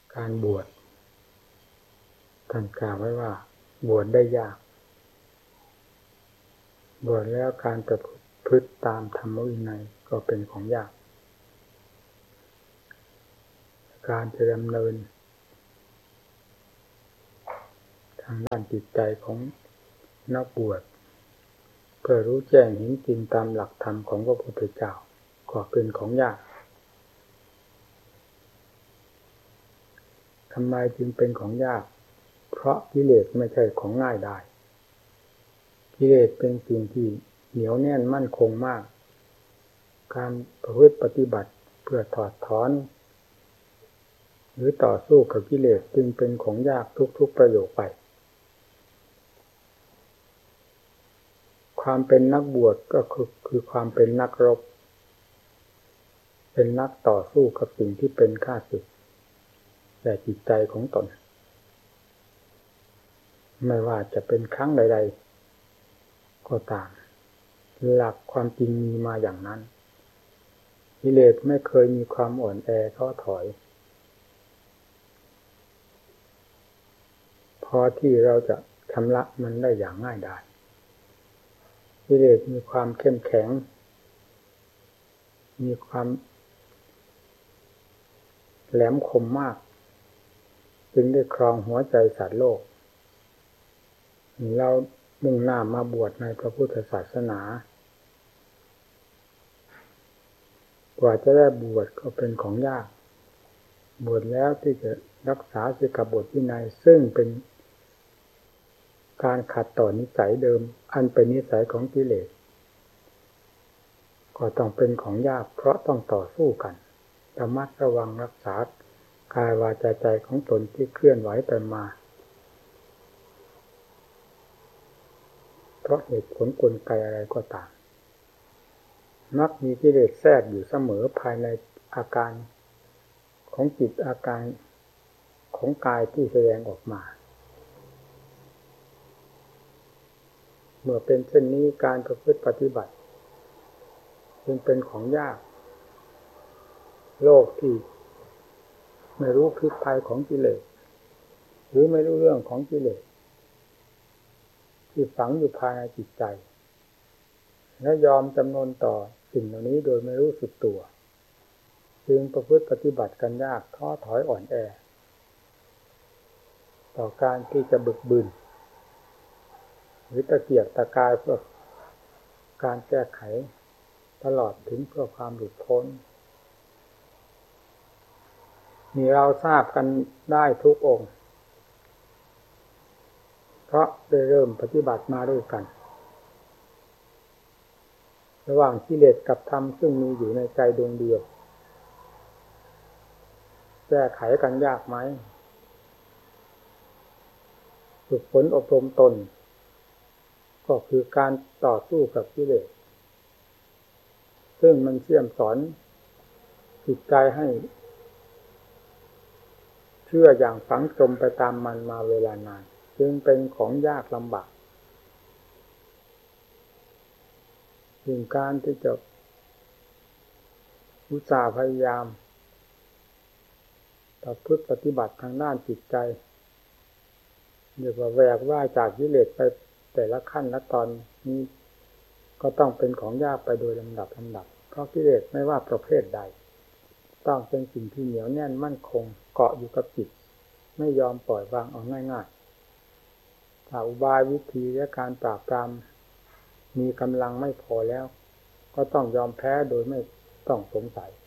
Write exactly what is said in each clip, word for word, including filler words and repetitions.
การบวชท่านกล่าวไว้ว่าบวชได้ยากบวชแล้วการประพฤติตามธรรมวินัยก็เป็นของยากการจะดำเนินทางด้านจิตใจของนักบวชเพื่อรู้แจ้งเห็นจริงตามหลักธรรมของพระพุทธเจ้าก็เป็นของยากทำไมจึงเป็นของยากเพราะกิเลสไม่ใช่ของง่ายได้กิเลสเป็นสิ่งที่เหนียวแน่นมั่นคงมากการประพฤติปฏิบัติเพื่อถอดถอนหรือต่อสู้กับกิเลสจึงเป็นของยากทุกๆประโยคไปความเป็นนักบวชก็คือคือความเป็นนักรบเป็นนักต่อสู้กับสิ่งที่เป็นข้าศึกแก่จิตใจของตนไม่ว่าจะเป็นครั้งใดๆก็ตามหลักความจริงมีมาอย่างนั้นกิเลสไม่เคยมีความอ่อนแอท้อถอยพอที่เราจะชำระมันได้อย่างง่ายดายกิเลสมีความเข้มแข็งมีความแหลมคมมากจึงได้ครองหัวใจสัตว์โลกเรามุ่งหน้ามาบวชในพระพุทธศาสนากว่าจะได้บวชก็เป็นของยากบวชแล้วที่จะรักษาศีลบทวินัยซึ่งเป็นการขัดต่อนิสัยเดิมอันเป็นนิสัยของกิเลสก็ต้องเป็นของยากเพราะต้องต่อสู้กันระมัดระวังรักษากายวาจาใจของตนที่เคลื่อนไหวไปมาเพราะเหตุผลกลไกอะไรก็ตามมักมีกิเลสแทรกอยู่เสมอภายในอาการของจิตอาการของกายที่แสดงออกมาเมื่อเป็นเช่นนี้การประพฤติปฏิบัติจึงเป็นของยากโลกที่ไม่รู้พิษภัยของกิเลสหรือไม่รู้เรื่องของกิเลสที่ฝังอยู่ภายในจิตใจและยอมจำนนต่อสิ่งเหล่านี้โดยไม่รู้สึกตัวจึงประพฤติปฏิบัติกันยากท้อถอยอ่อนแอต่อการที่จะบึกบึนหรือตะเกียกตะกายเพื่อการแก้ไขตลอดถึงเพื่อความหลุดพ้นนี่เราทราบกันได้ทุกองค์เพราะได้เริ่มปฏิบัติมาด้วยกันระหว่างกิเลสกับธรรมซึ่งมีอยู่ในใจดวงเดียวแก้ไขกันยากไหมฝึกฝนอบรมตนก็คือการต่อสู้กับกิเลสซึ่งมันเสี่ยมสอนจิตใจให้เชื่ออย่างฝังจมไปตามมันมาเวลานานจึงเป็นของยากลำบากถึงการที่จะอุตส่าห์พยายามประพฤติปฏิบัติทางด้านจิตใจเรียกว่าแหวกว่ายจากกิเลสไปแต่ละขั้นละตอนนี้ก็ต้องเป็นของยากไปโดยลำดับลำดับเพราะกิเลสไม่ว่าประเภทใดต้องเป็นสิ่งที่เหนียวแน่นมั่นคงเกาะอยู่กับจิตไม่ยอมปล่อยวางเอาง่ายๆถ้าอุบายวิธีและการปราบปรามมีกำลังไม่พอแล้วก็ต้องยอมแพ้โดยไม่ต้องสงสัย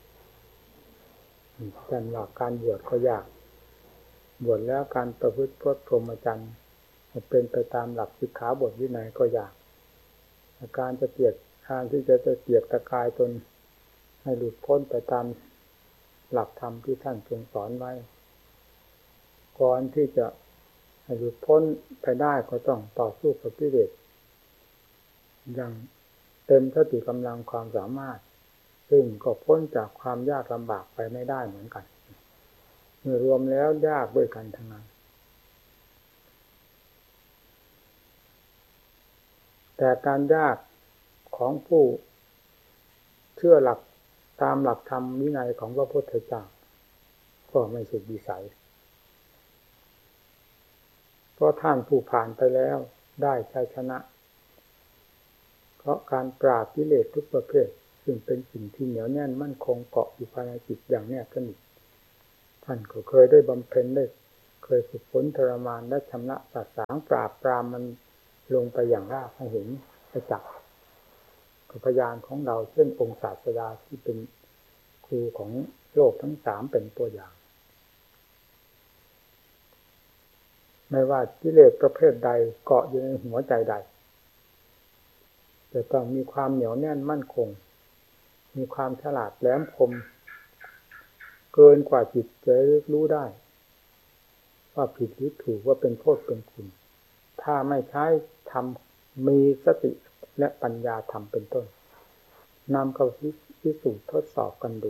แต่หลักการบวชก็ยากบวชแล้วการประพฤติพรหมจรรย์เป็นไปตามหลักสิกขาบทวินัยก็ยากการจะเกียรติการที่จะจะเกียรติกายตนให้หลุดพ้นไปตามหลักธรรมที่ท่านทรงสอนไว้ก่อนที่จะให้หลุดพ้นไปได้ก็ต้องต่อสู้กับกิเลสอย่างเต็มสติกำลังความสามารถซึ่งก็พ้นจากความยากลำบากไปไม่ได้เหมือนกันเมื่อรวมแล้วยากด้วยกันทั้งนั้นแต่การยากของผู้เชื่อหลักตามหลักธรรมวินัยของพระพุทธเจ้าก็ก็ไม่สุดวิสัยเพราะท่านผู้ผ่านไปแล้วได้ชัยชนะเพราะการปราบกิเลสทุกประเภทซึ่งเป็นสิ่งที่เหนียวแน่นมั่นคงเกาะอยู่ภายในจิตอย่างแนบสนิทท่านก็เคยได้บำเพ็ญได้เคยฝึกฝนทรมานและชำระสาสางปราบปรามมันลงไปอย่างรากให้เห็นประจักษ์พยานของเราเช่นองค์ศาสดาที่เป็นครูของโลกทั้งสามเป็นตัวอย่างไม่ว่ากิเลสประเภทใดเกาะอยู่ในหัวใจใดจะต้องมีความเหนียวแน่นมั่นคงมีความฉลาดแหลมคมเกินกว่าจิตจะรู้ได้ว่าผิดหรือถูกว่าเป็นโทษเป็นคุณถ้าไม่ใช้ทำมีสติและปัญญาธรรมเป็นต้นนำเข้าพิสูจน์ทดสอบกันดู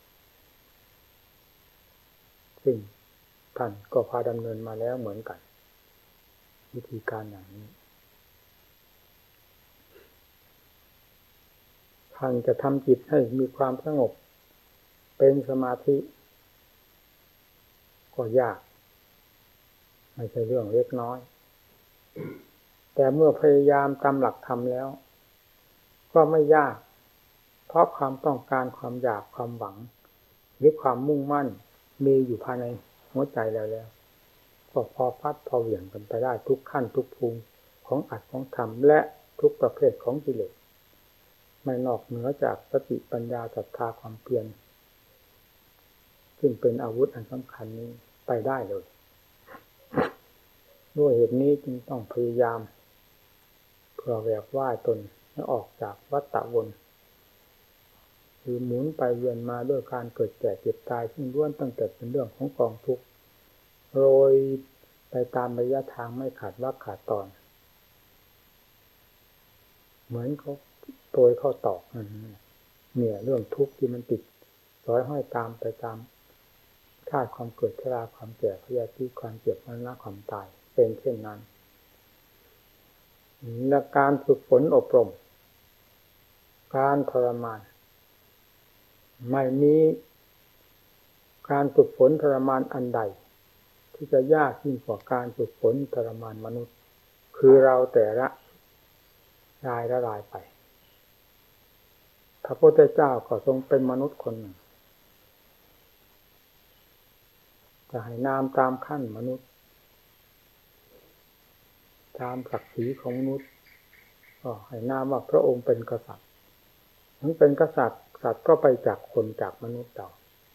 ซึ่งท่านก็พาดำเนินมาแล้วเหมือนกันวิธีการอย่างนี้ท่านจะทำจิตให้มีความสงบเป็นสมาธิก็ยากไม่ใช่เรื่องเล็กน้อยแต่เมื่อพยายามตามหลักธรรมแล้วก็ไม่ยากเพราะความต้องการความอยากความหวังหรือความมุ่งมั่นมีอยู่ภายในหัวใจแล้วแล้วก็พอพัดพอเหวี่ยงกันไปได้ทุกขั้นทุกภูมิของอัตของธรรมและทุกประเภทของกิเลสไม่นอกเหนือจากสติปัญญาศรัทธาความเพียรซึ่งเป็นอาวุธอันสำคัญนี้ไปได้เลยด้วยเหตุนี้จึงต้องพยายามเพื่อแหวกว่ายตนให้ออกจากวัฏฏะวนคือหมุนไปเวียนมาด้วยการเกิดแก่เจ็บตายซึ่งล้วนตั้งแต่เป็นเรื่องของกองทุกข์โรยไปตามระยะทางไม่ขาดวรรคขาดตอนเหมือนเขาโปรยเข้าตอกนั่นเนี่ยเรื่องทุกข์ที่มันติดร้อยห้อยตามไปตามชาติความเกิดชราความแก่พยาธิความเจ็บมรณะความตายเป็นเช่นนั้นและการฝึกฝนอบรมการทรมานไม่มีการฝึกฝนทรมานอันใดที่จะยากยิ่งกว่าการฝึกฝนทรมานมนุษย์คือเราแต่ละรายละรายไปพระพุทธเจ้าก็ทรงเป็นมนุษย์คนหนึ่งจะให้นามตามขั้นมนุษย์ตามศักดิ์ศรีของมนุษย์ก็ให้นามว่าพระองค์เป็นกษัตริย์ถึงเป็นกษัตริย์สัตว์ก็ไปจากคนจากมนุษย์เรา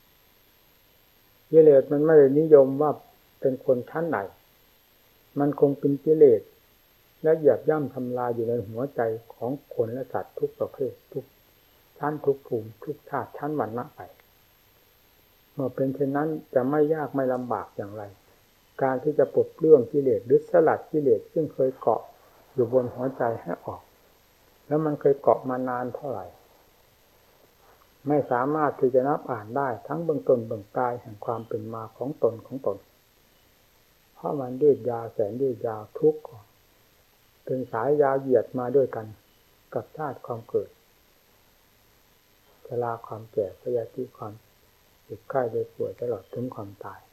กิเลสมันไม่ได้นิยมว่าเป็นคนชั้นไหนมันคงเป็นกิเลสและเหยียบย่ำทำลายอยู่ในหัวใจของคนและสัตว์ทุกประเภททุกชั้นทุกภูมิทุกชาติชั้นวรรณะไปเมื่อเป็นเช่นนั้นจะไม่ยากไม่ลำบากอย่างไรการที่จะปลดเปลื้องกิเลสหรือสลัดกิเลสซึ่งเคยเกาะอยู่บนหัวใจให้ออกแล้วมันเคยเกาะมานานเท่าไหร่ไม่สามารถที่จะนับอ่านได้ทั้งเบื้องต้นเบื้องปลายแห่งความเป็นมาของตนของตนเพราะมันยืดยาวแสนยืดยาวทุกข์เป็นสายยาวเหยียดมาด้วยกันกับชาติความเกิดชราความแก่พยาธิความเจ็บไข้ได้ป่วยตลอดถึงความตาย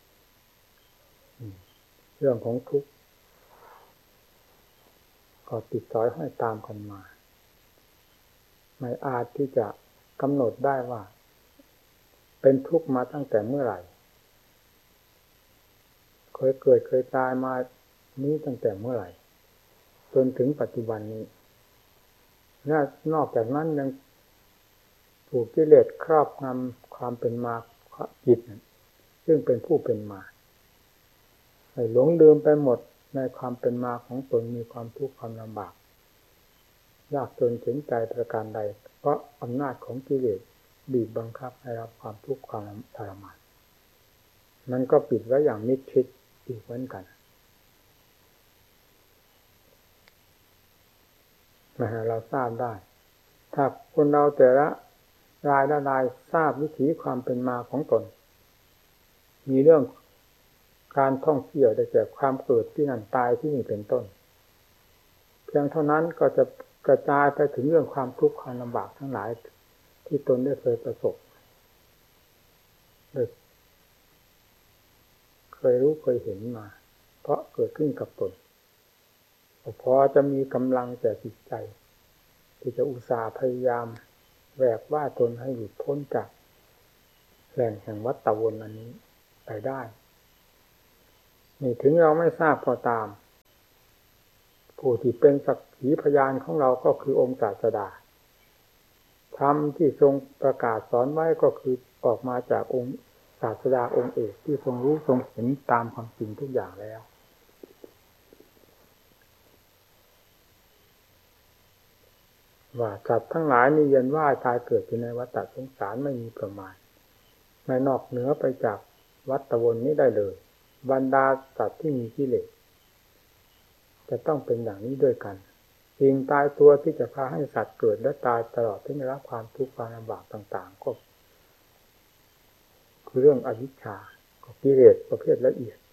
เรื่องของทุกข์ก็ติดสอยห้อยตามกันมาไม่อาจที่จะกำหนดได้ว่าเป็นทุกข์มาตั้งแต่เมื่อไหร่เคยเกิดเคยตายมานี้ตั้งแต่เมื่อไหร่จนถึงปัจจุบันนี้นอกจากนั้นยังถูกกิเลสครอบงำความเป็นมาจิตซึ่งเป็นผู้เป็นมาให้หลงลืมไปหมดในความเป็นมาของตนมีความทุกข์ความลำบากยากจนถึงใจประการใดเพราะอำนาจของกิเลสบีบบังคับให้รับความทุกข์ความทรมานมันก็ปิดไว้อย่างมิดชิดอีกเหมือนกันมาให้เราทราบได้ถ้าคนเราแต่ละรายละรายทราบวิถีความเป็นมาของตนมีเรื่องการท่องเที่ยวได้แก่ความเกิดที่นั่นตายที่นี่เป็นต้นเพียงเท่านั้นก็จะกระจายไปถึงเรื่องความทุกข์ความลำบากทั้งหลายที่ตนได้เคยประสบโดยยรู้เคยเห็นมาเพราะเกิดขึ้นกับตนพอจะมีกำลังแต่จิตใจที่จะอุตส่าห์พยายามแหวกว่าตนให้หลุดพ้นจากแหล่งแห่งวัฏวนอันนี้ไปได้นี่ถึงเราไม่ทราบก็ตามผู้ที่เป็นสักขีพยานของเราก็คือองค์ศาสดาธรรมที่ทรงประกาศสอนไว้ก็คือออกมาจากองค์ศาสดาองค์เอกที่ทรงรู้ทรงเห็นตามความจริงทุกอย่างแล้วว่าสัตว์ทั้งหลายมีเวียนว่ายตายเกิดอยู่ในวัฏสงสารไม่มีประมาณไม่นอกเหนือไปจากวัฏวนนี้ได้เลยบรรดาสัตว์ที่มีกิเลสจะต้องเป็นอย่างนี้ด้วยกันสิ่งตายตัวที่จะพาให้สัตว์เกิดและตายตลอดที่ได้รับความทุกข์ความลำบากต่างๆก็คือเรื่องอวิชชากิเลสประเภทละเอียด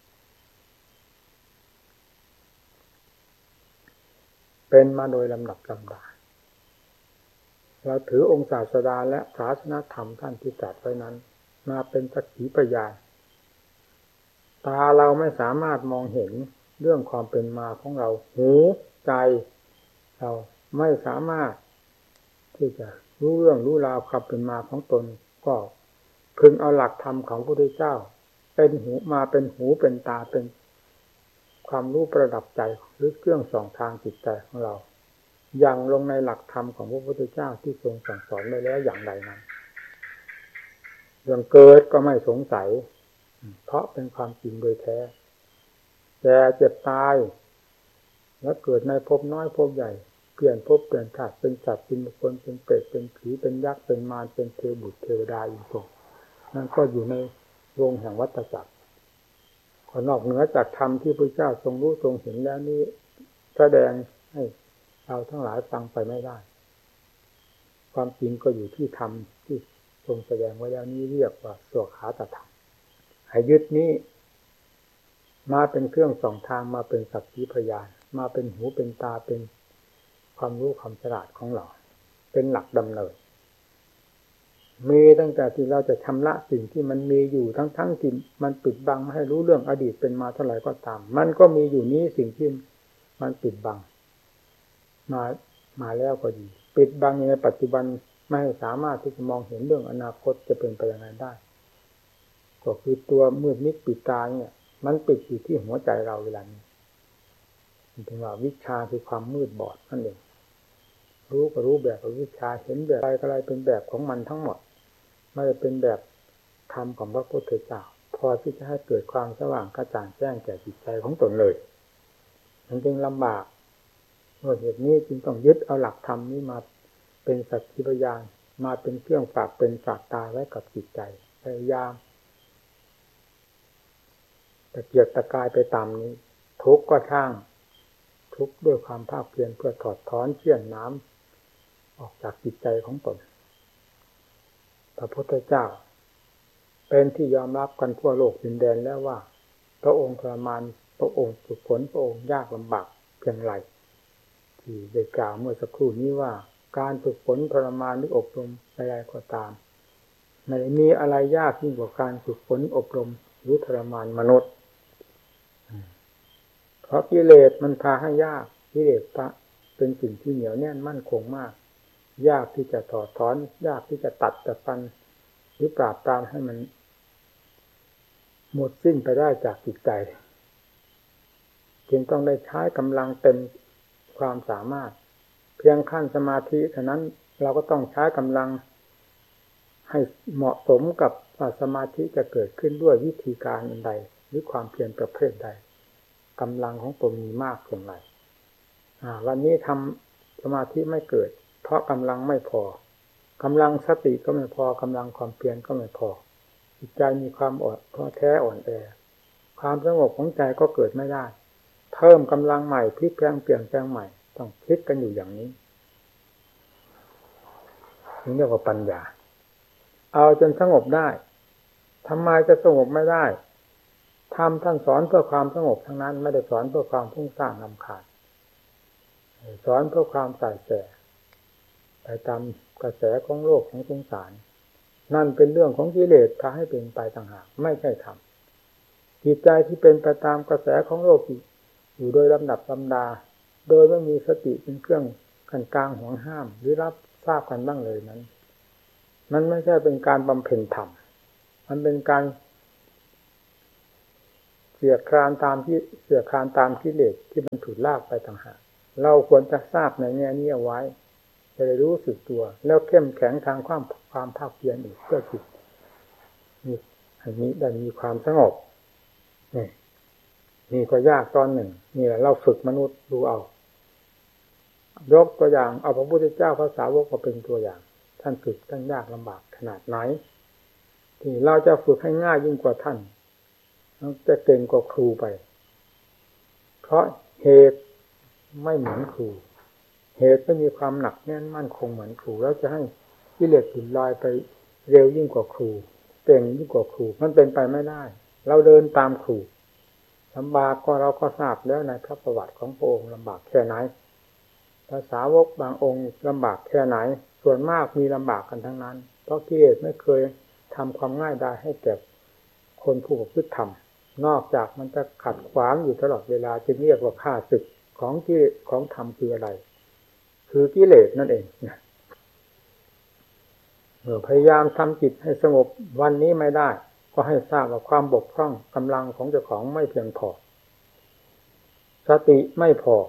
เป็นมาโดยลำดับลำดาเราถือองค์ศาสดาและศาสนธรรมท่านที่ตรัสไว้นั้นมาเป็นสักขีพยานตาเราไม่สามารถมองเห็นเรื่องความเป็นมาของเราหูใจเราไม่สามารถที่จะรู้เรื่องรู้ราวความเป็นมาของตนก็พึงเอาหลักธรรมของพระพุทธเจ้าเป็นหูมาเป็นหูเป็นตาเป็นความรู้ประดับใจหรือเครื่องส่องทางจิตใจของเราอย่างลงในหลักธรรมของพระพุทธเจ้าที่ทรงสั่งสอนไว้แล้วอย่างใดนั้นเรื่องเกิดก็ไม่สงสัยเพราะเป็นความจริงโดยแท้แก่เจ็บตายแล้วเกิดในภพน้อยภพใหญ่เปลี่ยนภพเปลี่ยนชาติเป็นสัตว์เป็นบุคคลเป็นเปรตเป็นผีเป็นยักษ์เป็นมารเป็นเทวบุตรเทวดาอยู่ตรงนั่นก็อยู่ในวงแห่งวัฏจักรก็นอกเหนือจากธรรมที่พระเจ้าทรงรู้ทรงเห็นแล้วนี้แสดงให้เราทั้งหลายฟังไปไม่ได้ความจริงก็อยู่ที่ธรรมที่ทรงแสดงไว้แล้วนี้เรียกว่าสวขาตธรรมให้ยึดนี้มาเป็นเครื่องส่องทางมาเป็นสักขีพยานมาเป็นหูเป็นตาเป็นความรู้ความฉลาดของเราเป็นหลักดำเนินมีตั้งแต่ที่เราจะชำระสิ่งที่มันมีอยู่ทั้งๆที่มันปิดบังไม่ให้รู้เรื่องอดีตเป็นมาเท่าไหร่ก็ตามมันก็มีอยู่นี้สิ่งที่มันปิดบังมามาแล้วก็ดีปิดบังในปัจจุบันไม่ให้สามารถที่จะมองเห็นเรื่องอนาคตจะเป็นไปอย่างไรได้ก็คือตัวมืดมิดปิดตาเนี่ยมันปิดอยู่ที่หัวใจเราเวลานี้ถึงว่าวิชาคือความมืดบอดนั่นเองรู้ก็รู้แบบวิชาเห็นแบบอะไรก็อะไรเป็นแบบของมันทั้งหมดไม่ได้เป็นแบบธรรมของพระพุทธเจ้าพอที่จะให้เกิดความสว่างกระจ่างแจ้งแก่จิตใจของตนเลยมันจึงลำบากเพราะเหตุนี้จึงต้องยึดเอาหลักธรรมนี้มาเป็นสักขีพยานมาเป็นเครื่องฝากเป็นฝากตาไว้กับจิตใจพยายามตะเกียกตะกายไปตามนี้ทุกข์ก็ช่างทุกข์ด้วยความภาคเพียรเพื่อถอดถอนเชี่ยนน้ำออกจากจิตใจของตนพระพุทธเจ้าเป็นที่ยอมรับกันทั่วโลกดินแดนแล้วว่าพระองค์ทรมานพระองค์ฝึกฝนพระองค์ยากลำบากเพียงไรที่ได้กล่าวเมื่อสักครู่นี้ว่าการฝึกฝนทรมานหรืออบรมอะไรก็ตามไม่มีอะไรยากยิ่งกว่าการฝึกฝนอบรมหรือทรมานมนุษย์เพราะกิเลสมันพาให้ยากกิเลสเป็นสิ่งที่เหนียวแน่นมั่นคงมากยากที่จะถอดถอนยากที่จะตัดแต่ฟันหรือปราบปรามให้มันหมดสิ้นไปได้จากจิตใจจึงต้องได้ใช้กำลังเต็มความสามารถเพียงขั้นสมาธิเท่านั้นเราก็ต้องใช้กำลังให้เหมาะสมกับสมาธิจะเกิดขึ้นด้วยวิธีการอันใดหรือความเพียรประเภทใดกำลังของตนมีมากเพียงไรวันนี้ทำสมาธิไม่เกิดเพราะกำลังไม่พอกำลังสติก็ไม่พอกำลังความเพียรก็ไม่พอจิตใจมีความอ่อนท้อแท้อ่อนแอความสงบของใจก็เกิดไม่ได้เพิ่มกำลังใหม่พลิกแปลงเปลี่ยนแปลงใหม่ต้องคิดกันอยู่อย่างนี้นี่เรียกว่าปัญญาเอาจนสงบได้ทำไมจะสงบไม่ได้ธรรมท่านสอนเพื่อความสงบทั้งนั้นไม่ได้สอนเพื่อความฟุ้งซ่านรำคาญสอนเพื่อความใส่แสไปตามกระแสของโลกของสงสารนั่นเป็นเรื่องของกิเลสพาให้เป็นไปต่างหากไม่ใช่ธรรมจิตใจที่เป็นไปตามกระแสของโลกอยู่โดยลำดับลำดาโดยไม่มีสติเป็นเครื่องกันกลางห่วงห้ามหรือรับทราบกันบ้างเลยนั้นมันไม่ใช่เป็นการบำเพ็ญธรรมมันเป็นการเสียดคลานตามที่เสียดคลานตามกิเลสที่มันถูกลากไปต่างหากเราควรจะทราบในแง่นี้เอาไว้จะได้รู้สึกตัวแล้วเข้มแข็งทางความความภาคเพียรอีกเพื่อจิตนี่อันนี้ได้มีความสงบนี่นี่ก็ยากตอนหนึ่งนี่แหละเราฝึกมนุษย์ดูเอายกตัวอย่างเอาพระพุทธเจ้าพระสาวกมาเป็นตัวอย่างท่านฝึกท่านยากลำบากขนาดไหนที่เราจะฝึกให้ง่ายยิ่งกว่าท่านเราจะเก่งกว่าครูไปเพราะเหตุไม่เหมือนครูเหตุไม่มีความหนักแน่นมั่นคงเหมือนครูแล้วจะให้กิเลสหลุดลอยไปเร็วยิ่งกว่าครูเก่งยิ่งกว่าครูมันเป็นไปไม่ได้เราเดินตามครูลำบากก็เราก็ทราบแล้วในพระประวัติของพระองค์ลำบากแค่ไหนภาษาวกบางองค์ลำบากแค่ไหนส่วนมากมีลำบากกันทั้งนั้นเพราะกิเลสไม่เคยทำความง่ายได้ให้แก่คนผู้ประพฤติธรรมนอกจากมันจะขัดขวางอยู่ตลอดเวลาจึงเรียกว่าข้าศึกของกิเลสของธรรมคืออะไรคือกิเลสนั่นเองเมื่อพยายามทำจิตให้สงบวันนี้ไม่ได้ก็ให้ทราบว่าความบกพร่องกำลังของเจ้าของไม่เพียงพอสติไม่พอ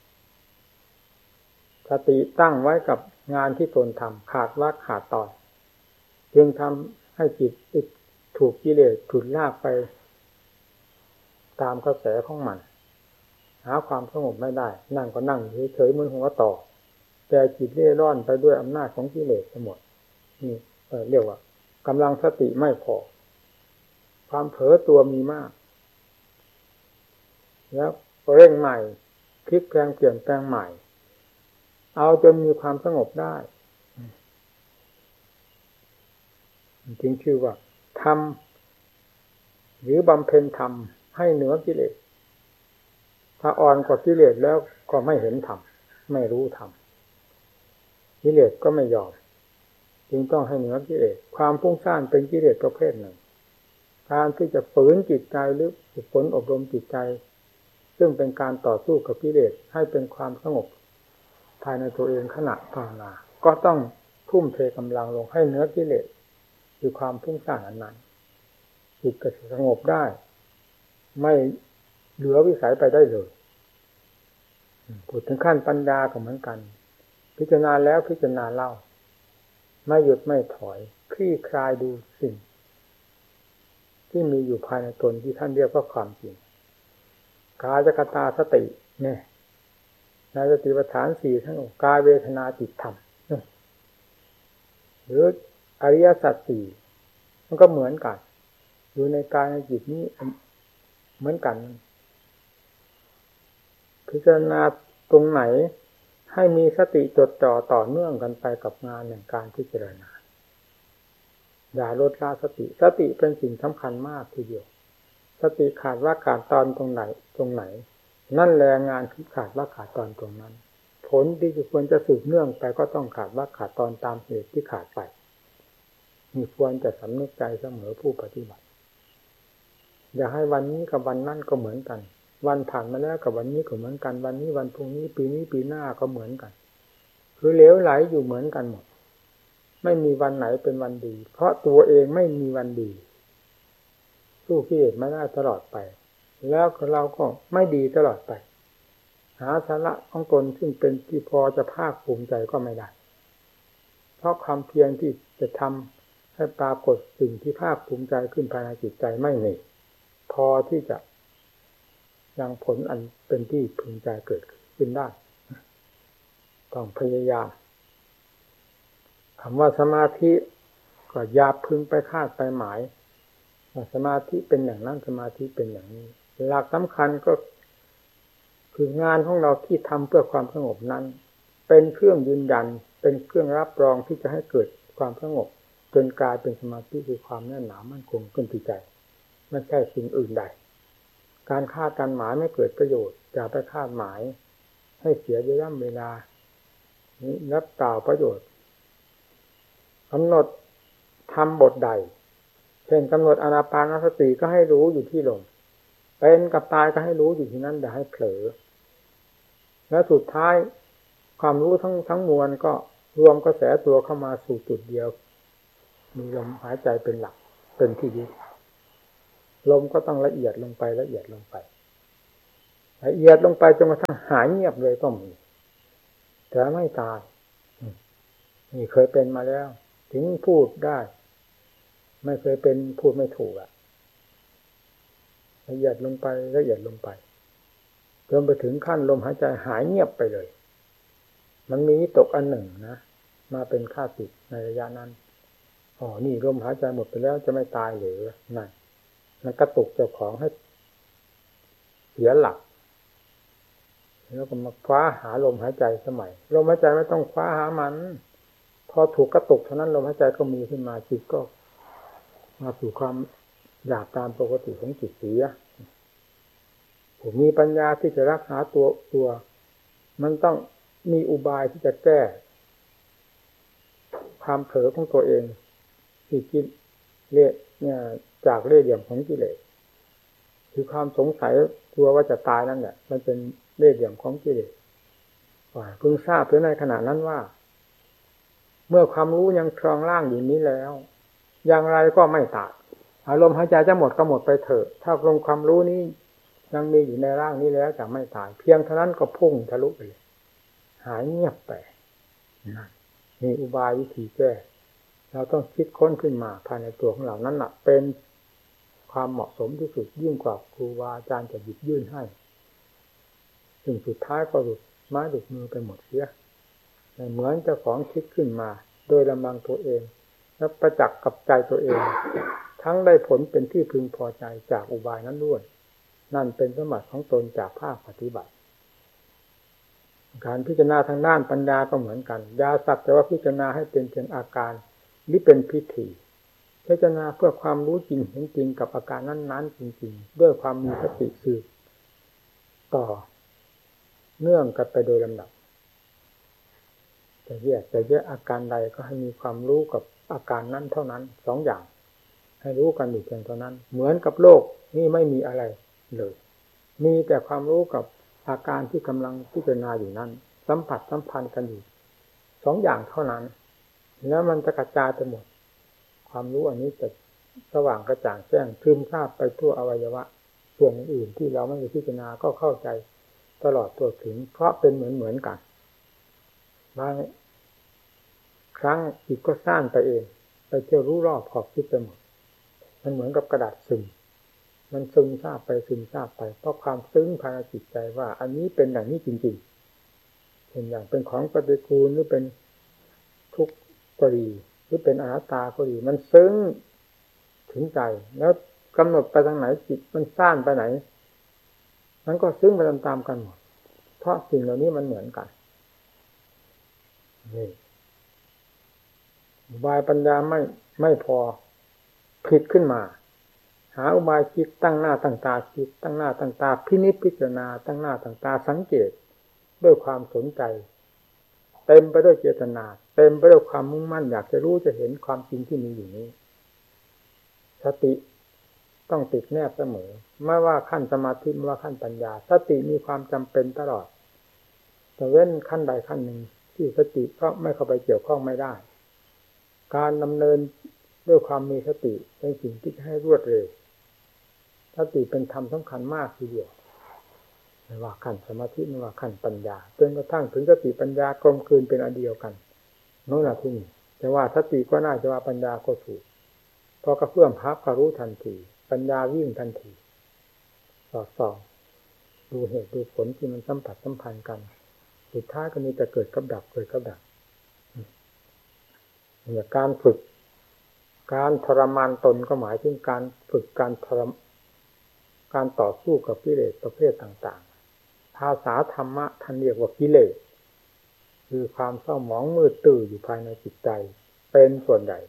สติตั้งไว้กับงานที่ตนทำขาดวรรคขาดตอนจึงทำให้จิตถูกกิเลสถูกลากไปตามกระแสของมันหาความสงบไม่ได้นั่งก็นั่งเฉยๆเหมือนหัวต่อแต่จิตเร่ร่อนไปด้วยอำนาจของกิเลสทั้งหมดนี่เรียกว่ากำลังสติไม่พอความเผลอตัวมีมากแล้วเร่งใหม่พลิกแปลงเปลี่ยนแปลงใหม่เอาจนมีความสงบได้จึงชื่อว่าทำหรือบำเพ็ญธรรมให้เหนือกิเลสถ้าอ่อนกว่ากิเลสแล้วก็ไม่เห็นธรรมไม่รู้ธรรมกิเลสก็ไม่ยอมจึงต้องให้เหนือกิเลสความฟุ้งซ่านเป็นกิเลสประเภทหนึ่งการที่จะฝืนจิตใจหรือฝึกฝนอบรมจิตใจซึ่งเป็นการต่อสู้กับกิเลสให้เป็นความสงบภายในตัวเองขณะภาวนาก็ต้องทุ่มเทกำลังลงให้เหนือกิเลสคือความฟุ้งซ่านนั้นจิตก็สงบได้ไม่เหลือวิสัยไปได้เลยพูดถึงขั้นปัญญาก็เหมือนกันพิจารณาแล้วพิจารณาเล่าไม่หยุดไม่ถอยคลี่คลายดูสิ่งที่มีอยู่ภายในตนที่ท่านเรียกว่าความจริงกายคตาสติเนี่ยในสติปัฏฐานสี่ทั้งกายเวทนาจิตธรรมหรืออริยสัจสี่มันก็เหมือนกันอยู่ในกายในจิตนี้เหมือนกันพิจารณาตรงไหนให้มีสติจดจ่อต่อเนื่องกันไปกับงานอย่างการพิจารณาอย่าลดละสติสติเป็นสิ่งสำคัญมากทีเดียวสติขาดว่าขาดตอนตรงไหนตรงไหนนั่นแหละงานที่ขาดว่าขาดตอนตรงนั้นผลที่ควรจะสืบเนื่องไปก็ต้องขาดว่าขาดตอนตามเหตุที่ขาดไปมีควรจะสำนึกใจเสมอผู้ปฏิบัติอย่าให้วันนี้กับวันนั้นก็เหมือนกันวันผ่านมาแล้วกับวันนี้ก็เหมือนกันวันนี้วันพรุ่งนี้ปีนี้ปีหน้าก็เหมือนกันคือเหลวไหลอยู่เหมือนกันหมดไม่มีวันไหนเป็นวันดีเพราะตัวเองไม่มีวันดีสู้กิเลสไม่ได้ตลอดไปแล้วเราก็ไม่ดีตลอดไปหาสาระของตนซึ่งเป็นที่พอจะภาคภูมิใจก็ไม่ได้เพราะความเพียรที่จะทำให้ปรากฏสิ่งที่ภาคภูมิใจขึ้นภายในจิตใจไม่มีพอที่จะยังผลอันเป็นที่พึงใจเกิดขึ้นได้ต้องพยายามคำว่าสมาธิก็อย่าพึงไปคาดไปหมายว่าสมาธิเป็นอย่างนั้นสมาธิเป็นอย่างนี้หลักสำคัญก็คืองานของเราที่ทำเพื่อความสงบนั้นเป็นเครื่องยืนยันเป็นเครื่องรับรองที่จะให้เกิดความสงบจนกลายเป็นสมาธิคือความแน่นหนามั่นคงขึ้นที่ใจไม่ใช่สิ่งอื่นใดการคาดการหมายไม่เกิดประโยชน์อย่าไปคาดหมายให้เสียเวลานี้นับเปล่าประโยชน์กำหนดทำบทใดเช่นกำหนดอานาปานสติก็ให้รู้อยู่ที่ลมเป็นกับตายก็ให้รู้อยู่ที่นั้นอย่าให้เผลอแล้วสุดท้ายความรู้ทั้งทั้งมวลก็รวมกระแสตัวเข้ามาสู่จุดเดียวมีลมหายใจเป็นหลักเป็นที่ยึดลมก็ต้องละเอียดลงไปละเอียดลงไปละเอียดลงไปจนกระทั่งหายเงียบเลยก็มีแต่ไม่ตายนี่เคยเป็นมาแล้วถึงพูดได้ไม่เคยเป็นพูดไม่ถูกอะละเอียดลงไปละเอียดลงไปจนไปถึงขั้นลมหายใจหายเงียบไปเลยมันมีวิตกอันหนึ่งนะมาเป็นค่าศึกในระยะนั้นอ๋อนี่ลมหายใจหมดไปแล้วจะไม่ตายหรือนั่นมันกระตุกเจ้าของให้เสียหลักแล้วก็มาคว้าหาลมหายใจสมัยลมหายใจไม่ต้องคว้าหามันพอถูกกระตุกเท่านั้นลมหายใจก็มีขึ้นมาจิตก็มาสู่ความหยาบตามปกติของจิตเสียผมมีปัญญาที่จะรักษาตัวตัวมันต้องมีอุบายที่จะแก้ความเผลอของตัวเองที่คิดเละเนี่ยจากเล่ห์เหลี่ยมของกิเลสคือความสงสัยกลัวว่าจะตายนั่นแหละมันเป็นเล่ห์เหลี่ยมของกิเลสว่าเพิ่งทราบเพียงในขณะนั้นว่าเมื่อความรู้ยังครองร่างอยู่นี้แล้วอย่างไรก็ไม่ตายอารมณ์หายใจจะหมดก็หมดไปเถอะถ้าลงความรู้นี้ยังมีอยู่ในร่างนี้แล้วจะไม่ตายเพียงเท่านั้นก็พุ่งทะลุไปเลยหายเงียบไปนี่อุบายวิธีแก้เราต้องคิดค้นขึ้นมาภายในตัวของเรานั้นน่ะเป็นความเหมาะสมที่สุดยิ่งกว่าครูบาอาจารย์จะหยิบยื่นให้ถึงสุดท้ายก็หลุดไม้หลุดมือไปหมดเสียเหมือนเจ้าของคิดขึ้นมาโดยลำพังตัวเองและประจักษ์กับใจตัวเองทั้งได้ผลเป็นที่พึงพอใจจากอุบายนั้นด้วยนั่นเป็นสมบัติของตนจากภาคปฏิบัติการพิจารณาทางด้านปัญญาก็เหมือนกันอย่าสักแต่ว่าพิจารณาให้เป็นเพียงอาการหรือเป็นพิธีพิจารณาเพื่อความรู้จริงเห็นจริงกับอาการนั้นๆจริงๆด้วยความมีสติสืบต่อเนื่องกันไปโดยลำดับจะแยกจะแยกอาการใดก็ให้มีความรู้กับอาการนั้นเท่านั้นสองอย่างให้รู้กันอยู่เพียงเท่านั้นเหมือนกับโลกนี่ไม่มีอะไรเลยมีแต่ความรู้กับอาการที่กำลังพิจารณาอยู่นั้นสัมผัสสัมพันธ์กันอยู่สองอย่างเท่านั้นแล้วมันจะกระจายไปหมดความรู้อันนี้จะสว่างกระจ่างแจ้งซึมซาบไปทั่วอวัยวะส่วนอื่นที่เราไม่ได้พิจารณาก็เข้าใจตลอดตัวถึงเพราะเป็นเหมือนเหมือนกันบางครั้งจิตก็สร้างไปเองไปเที่ยวรู้รอบขอบคิดไปหมดมันเหมือนกับกระดาษซึมมันซึมซาบไปซึมซาบไปเพราะความซึ้งภายในจิตใจว่าอันนี้เป็นอย่างนี้จริงๆเป็นอย่างเป็นของปฏิกูลหรือเป็นทุกข์ก็ดีหรือเป็นอนัตตาก็ดีมันซึ้งถึงใจแล้วกำหนดไปทางไหนจิตมันซ่านไปไหนมันก็ซึ้งไปตามๆกันหมดเพราะสิ่งเหล่านี้มันเหมือนกันนี่อุบายปัญญาไม่ไม่พอผิดขึ้นมาหาอุบายคิดตั้งหน้าตั้งตาคิดตั้งหน้าตั้งตาพินิจพิจารณาตั้งหน้าตั้งตาสังเกตด้วยความสนใจเต็มไปด้วยเจตนาเต็มไปด้วยความมุ่งมั่นอยากจะรู้จะเห็นความจริงที่มีอยู่นี้สติต้องติดแนบเสมอไม่ว่าขั้นสมาธิไม่ว่าขั้นปัญญาสติมีความจำเป็นตลอดแต่เว้นขั้นใดขั้นหนึ่งที่สติก็ไม่เข้าไปเกี่ยวข้องไม่ได้การดำเนินด้วยความมีสติเป็นสิ่งที่ให้รวดเร็วสติเป็นธรรมสำคัญมากทีเดียวไม่ว่าขั้นสมาธิไม่ว่าขั้นปัญญาจนกระทั่งถึงสติปัญญากลมกลืนเป็นอันเดียวกันโน่นน่ะที่นี่แต่ว่าสติก็น่าจะว่าปัญญาก็ถูกพอกระเพื่อมพับก็รู้ทันทีปัญญาวิ่งทันทีสอดส่องดูเหตุดูผลที่มันสัมผัสสัมพันธ์กันสุดท้ายก็มีแต่เกิดกับดับเกิดกับดับเนี่ยการฝึกการทรมานตนก็หมายถึงการฝึกการทรมการต่อสู้กับกิเลสประเภทต่างๆภาษาธรรมะท่านเรียกว่ากิเลสคือความเศร้าหมองมืดตื้ออยู่ภายในจิตใจเป็นส่วนใหญ่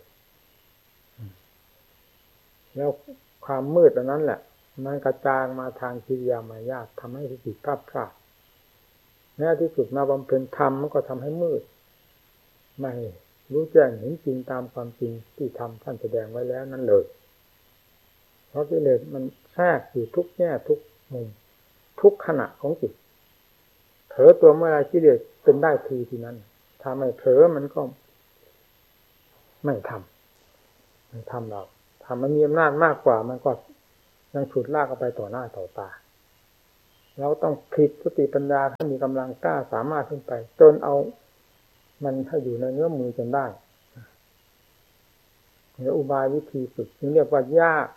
แล้วความมืดอันนั้นแหละมันกระจายมาทางกิริยามารยาททำให้จิตพลาดพลาดแม้ที่สุดมาบำเพ็ญธรรมมันก็ทำให้มืดไม่รู้แจ้งเห็นจริงตามความจริงที่ธรรมท่านแสดงไว้แล้วนั่นเลยเพราะกิเลสมันแทรกอยู่ทุกแง่ทุกมุมทุกขณะของจิตเผลอตัวเมื่อไรกิเลสเป็นได้ทีทีนั้นถ้าไม่เผลอมันก็ไม่ทำไม่ทำเราถ้ามันมีอำนาจมากกว่ามันก็ยังฉุดลากกันไปต่อหน้าต่อตาเราต้องผิดสติปัญญาถ้ามีกำลังกล้าสามารถขึ้นไปจนเอามันให้อยู่ในเนื้อมือจนได้เนี่ยอุบายวิธีฝึกจึงเรียกว่ายาก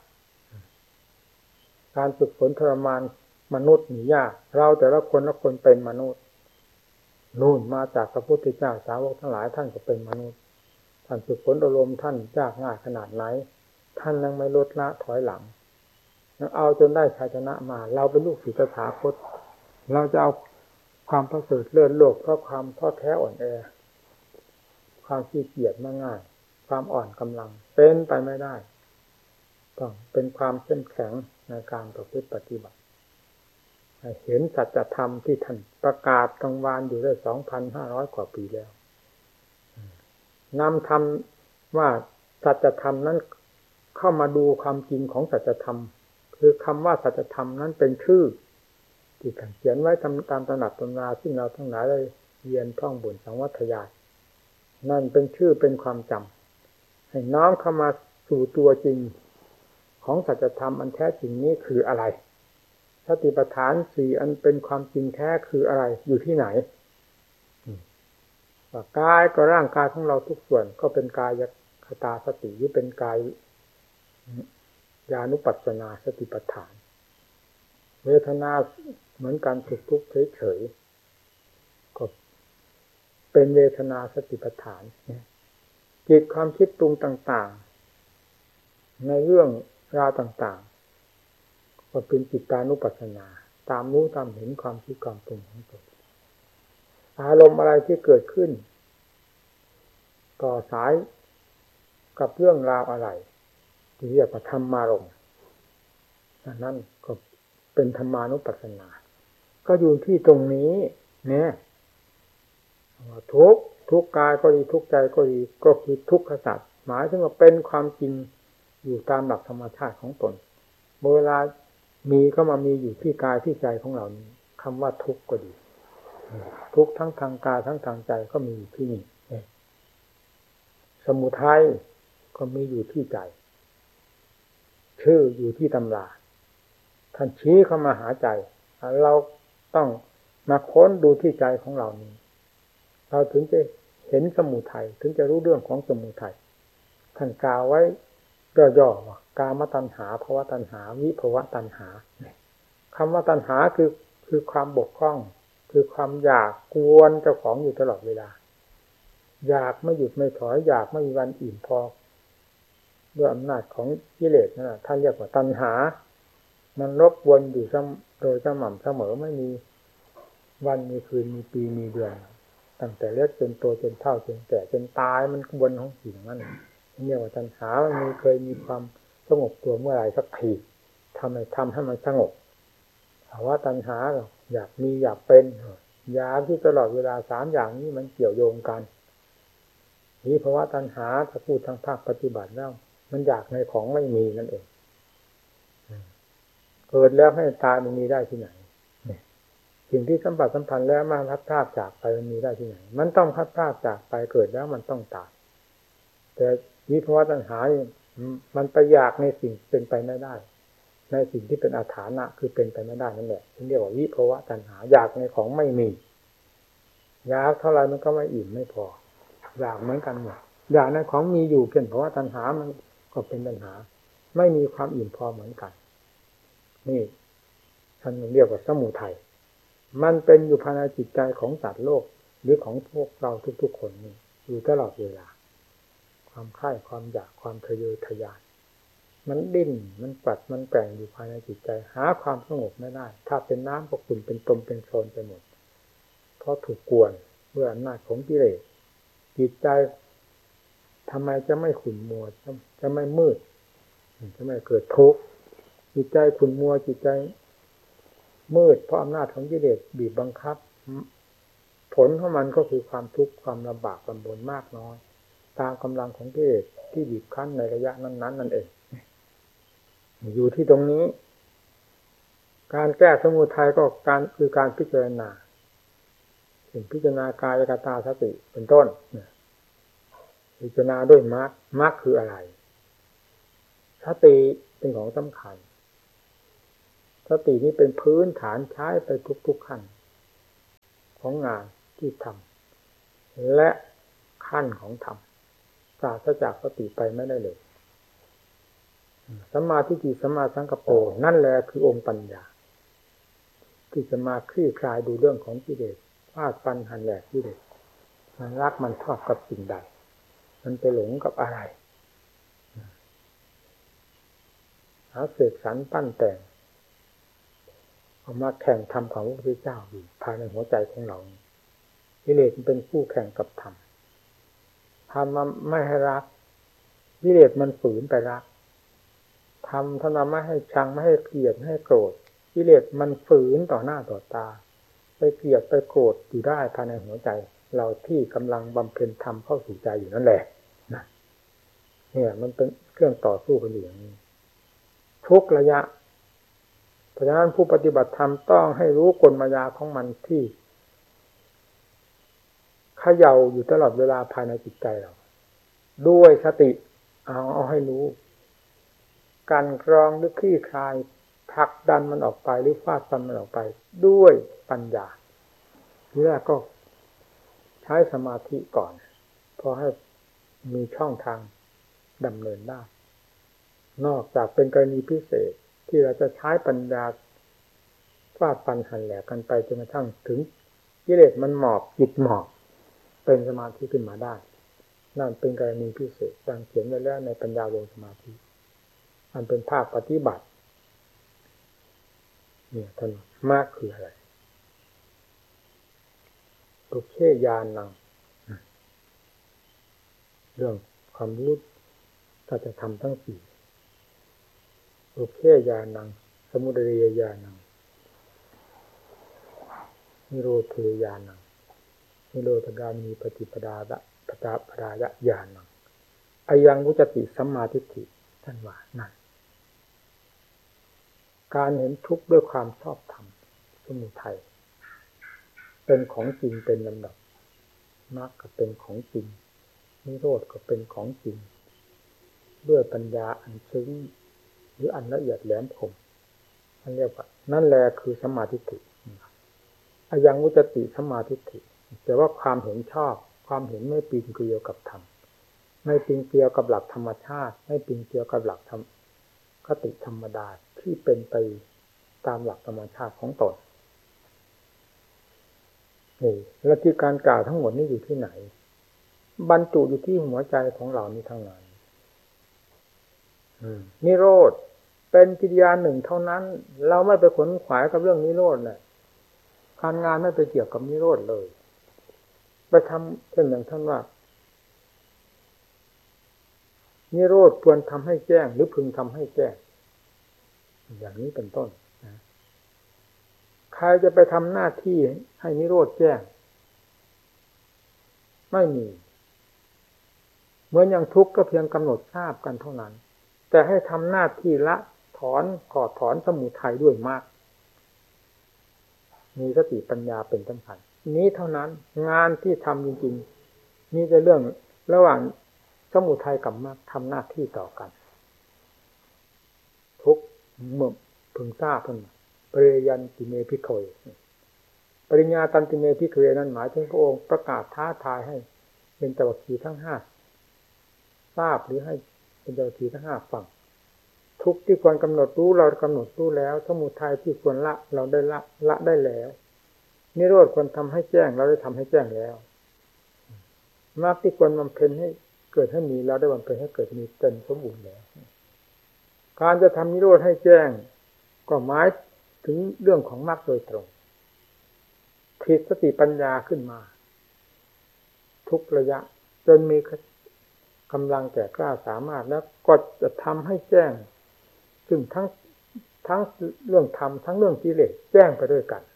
การฝึกฝนทรมานมนุษย์นี่ยากเราแต่ละคนละคนเป็นมนุษย์นู่นมาจากพระพุทธเจ้าสาวกทั้งหลายท่านก็เป็นมนุษย์ท่านฝึกฝนอารมณ์ท่านยากง่ายขนาดไหนท่านยังไม่ลดละถอยหลังเอาจนได้ชัยชนะมาเราเป็นลูกศิษย์ตถาคตเราจะเอาความประเสริฐเลิศโลกเพราะความท้อแท้อ่อนแอความขี้เกียจมาง่ายความอ่อนกำลังเป็นไปไม่ได้ต้องเป็นความเข้มแข็งในการประพฤติปฏิบัติเห็นสัจธรรมที่ท่านประกาศกลางวานอยู่ได้ สองพันห้าร้อย กว่าปีแล้วนำธรรมว่าสัจธรรมนั้นเข้ามาดูความจริงของสัจธรรมคือคำว่าสัจธรรมนั้นเป็นชื่อที่ท่านเขียนไว้ตามตามตำรับตำราซึ่งเราทั้งหลายได้เรียนท่องบนสังวัตยายนั่นเป็นชื่อเป็นความจำให้น้อมเข้ามาสู่ตัวจริงของสัจธรรมอันแท้จริงนี้คืออะไรสติปัฏฐานสี่อันเป็นความจริงแท้คืออะไรอยู่ที่ไหนว่ากายก็ร่างกายของเราทุกส่วนก็เป็นกายคตาสติหรือเป็นกายญาณุปัสสนาสติปัฏฐานเวทนาเหมือนกันสุขทุกข์เฉยๆก็เป็นเวทนาสติปัฏฐานจิตความคิดปรุงต่างๆในเรื่องราวต่างๆก็เป็นจิตตานุปัสสนาตามรู้ตามเห็นความคิดความปรุงของตนอารมณ์อะไรที่เกิดขึ้นต่อสายกับเรื่องราวอะไรที่เรียกว่าธรรมารมณ์นั่นก็เป็นธรรมานุปัสสนาก็อยู่ที่ตรงนี้เนี่ยทุกทุกกายก็ดีทุกใจก็ดีก็คือทุกขสัจหมายถึงว่าเป็นความจริงอยู่ตามหลักธรรมชาติของตนเวลามีก็มามีอยู่ที่กายที่ใจของเรานี้คำว่าทุกข์ก็ดีทุกข์ทั้งทางกายทั้งทางใจก็มีอยู่ที่นี่สมุทัยก็มีอยู่ที่ใจชื่ออยู่ที่ตำราท่านชี้เข้ามาหาใจเราต้องมาค้นดูที่ใจของเรานี้เราถึงจะเห็นสมุทัยถึงจะรู้เรื่องของสมุทัยท่านกล่าวไว้ย่อๆว่ากามตัณหาภวตัณหาวิภวตัณหาคำว่าตัณหาคือคือความบกพร่องคือความอยากกวนเจ้าของอยู่ตลอดเวลาอยากไม่หยุดไม่ถอยอยากไม่มีวันอิ่มพอด้วยอำนาจของกิเลสนั่นแหละท่านเรียกว่าตัณหามันรบกวนอยู่โดยสม่ำเสมอไม่มีวันมีคืนมีปีมีเดือนตั้งแต่เล็กจนโตจนเฒ่าจนแก่จนตายมันวนของสิ่งนั้นเรียกว่าตัณหามันมีเคยมีความสงบตัวเมื่อไหร่สักทีทำให้ทำให้มันสงบภาวะตัณหาอยากมีอยากเป็นอยากที่ตลอดเวลาสามอย่างนี้มันเกี่ยวโยงกันนี่ภาวะตัณหาถ้าพูดทางภาคปฏิบัติแล้วมันอยากในของไม่มีนั่นเองเกิดแล้วให้ตายมันมีได้ที่ไหนสิ่งที่สัมผัสสัมพันธ์แล้วมาพัดพรากจากไปมันมีได้ที่ไหนมันต้องพัดพรากจากไปเกิดแล้วมันต้องตายแต่วิภวตัณหามันไปอยากในสิ่งเป็นไปไม่ได้ในสิ่งที่เป็นอาถรรพ์คือเป็นไปไม่ได้นั่นแหละที่เรียกว่าวิภวตัณหาอยากในของไม่มีอยากเท่าไรมันก็ไม่อิ่มไม่พออยากเหมือนกันหมดอยากในของมีอยู่เพียงเพราะว่าตัณหามันก็เป็นตัณหาไม่มีความอิ่มพอเหมือนกันนี่ท่านเรียกว่าสมุทัยมันเป็นอยู่ภายในจิตใจของสัตว์โลกหรือของพวกเราทุกๆคนนี่อยู่ตลอดเวลาความใคร่ความอยากความทะเยอทะยานมันดิ้นมันปัดมันแกว่งอยู่ภายในจิตใจหาความสงบไม่ได้ถ้าเป็นน้ำก็ขุ่นเป็นตมเป็นโคลนไปหมดเพราะถูกกวนด้วยอำนาจของกิเลสจิตใจทำไมจะไม่ขุ่นมัวจะไม่มืดจะไม่เกิดทุกข์จิตใจขุ่นมัวจิตใจมืดเพราะอำนาจของกิเลสบีบบังคับผลของมันก็คือความทุกข์ความลำบากลำบนมากน้อยตามกำลังของกิเลสที่บีบคั้นในระยะนั้นๆนั่นเองอยู่ที่ตรงนี้การแก้สมุทัยก็การคือการพิจารณาเห็นพิจารณากายกตาสติเป็นต้นพิจารณาด้วยมรรคมรรคคืออะไรสติเป็นของสำคัญสตินี้เป็นพื้นฐานใช้ไปทุกๆขั้นของงานที่ทำและขั้นของธรรมปราศจากสติไปไม่ได้เลยสัมมาทิฏฐิสัมมาสังกัปโปนั่นแหละคือองค์ปัญญาที่จะมาคลี่คลายดูเรื่องของกิเลสฟาดฟันหันแหลกกิเลสมันรักมันชอบกับสิ่งใดมันไปหลงกับอะไรหาเสกสรรปั้นแต่งเอามาแข่งธรรมของพระพุทธเจ้าอยู่ภายในหัวใจของเรากิเลสมันเป็นคู่แข่งกับธรรมธรรมมันไม่ให้รักกิเลสมันฝืนไปรักธรรมท่านไม่ให้ชังไม่ให้เกลียดไม่ให้โกรธกิเลสมันฝืนต่อหน้าต่อตาไปเกลียดไปโกรธอยู่ได้ภายในหัวใจเราที่กำลังบำเพ็ญธรรมเข้าสู่ใจอยู่นั่นแหละนะเนี่ยมันเป็นเครื่องต่อสู้กันอยู่อย่างนี้ทุกระยะเพราะฉะนั้นผู้ปฏิบัติธรรมต้องให้รู้กลมายาของมันที่เขย่าอยู่ตลอดเวลาภายในจิตใจเราด้วยสติเอาเอาให้รู้การกรองหรือคลี่คลายผลักดันมันออกไปหรือฟาดฟันมันออกไปด้วยปัญญาทีแรกก็ใช้สมาธิก่อนพอให้มีช่องทางดำเนินได้นอกจากเป็นกรณีพิเศษที่เราจะใช้ปัญญาฟาดฟันหันแหลกกันไปจนกระทั่งถึงกิเลสมันหมอบจิตหมอบเป็นสมาธิขึ้นมาได้นั่นเป็นกรณีพิเศษดังเขียนไว้แล้วในปัญญาลงสมาธิมันเป็นภาคปฏิบัติเนี่ยท่านมากคืออะไรตุเชญาณังเรื่องความรู้ถ้าจะทำทั้งสี่ตุเชญาณังสมุทัยญาณังนิโรธญาณังนิโรธกามีปฏิปดาตะปตาปรายญาณังอายังวุจติสัมมาทิฏฐิท่านว่านั่นการเห็นทุกข์ด้วยความชอบธรรมสมุทัยเป็นของจริงเป็นลำดับมรรคก็เป็นของจริงนิโรธก็เป็นของจริงด้วยปัญญาอันซึ้งหรืออันละเอียดแหลมคมอันเรียกว่านั่นแหละคือสัมมาทิฏฐิอายังวุจติสัมมาทิฏฐิแต่ว่าความเห็นชอบความเห็นไม่ปีนเกลียวกับธรรมไม่ปีนเกลียวกับหลักธรรมชาติไม่ปีนเกลียวกับหลักธรรมคติธรรมดาที่เป็นไปตามหลักธรรมชาติของตนนี่และที่การกล่าวทั้งหมดนี้อยู่ที่ไหนบรรจุอยู่ที่หัวใจของเรานี้ทั้งนั้นนิโรธเป็นกิริยาหนึ่งเท่านั้นเราไม่ไปขนขวายกับเรื่องนิโรธน่ะการงานไม่ไปเกี่ยวกับนิโรธเลยไปทำเช่นอย่างท่านว่านิโรธควรทำให้แจ้งหรือพึงทำให้แจ้งอย่างนี้เป็นต้นนะใครจะไปทำหน้าที่ให้นิโรธแจ้งไม่มีเหมือนอย่างทุกข์ก็เพียงกำหนดทราบกันเท่านั้นแต่ให้ทำหน้าที่ละถอนถอดถอนสมุทัยด้วยมากมีสติปัญญาเป็นสำคัญนี้เท่านั้นงานที่ทำจริงๆนี่เป็นเรื่องระหว่างสมุทัยกับมรรคทำหน้าที่ต่อกันทุกเมื่อพึงทราบท่านปริยันติเมพิโคยปริญญาตันติเมพิโคยนั้นหมายถึงพระองค์ประกาศท้าทายให้เป็นตวัคคีทั้งห้าทราบหรือให้เป็นตวัคคีทั้งห้าฟังทุกที่ควรกำหนดรู้เรากำหนดรู้แล้วสมุทัยที่ควรละเราได้ละละได้แล้วนิโรธควรทำให้แจ้งเราได้ทำให้แจ้งแล้วมรรคที่ควรบำเพ็ญให้เกิดให้มีเราได้บำเพ็ญให้เกิดมีเต็มสมบูรณ์แล้วการจะทำนิโรธให้แจ้งก็หมายถึงเรื่องของมรรคโดยตรงผิดสติปัญญาขึ้นมาทุกระยะจนมีกำลังแก่กล้าสามารถแล้วก็จะทำให้แจ้งซึ่งทั้งทั้งเรื่องธรรมทั้งเรื่องกิเลสแจ้งไปด้วยกัน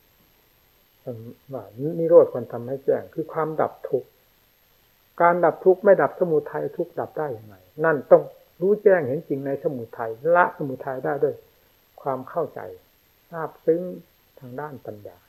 ว่านิโรธควรทำให้แจ้งคือความดับทุกข์การดับทุกข์ไม่ดับสมุทัยทุกข์ดับได้อย่างไรนั่นต้องรู้แจ้งเห็นจริงในสมุทัยละสมุทัยได้ด้วยความเข้าใจทราบซึ้งทางด้านปัญญา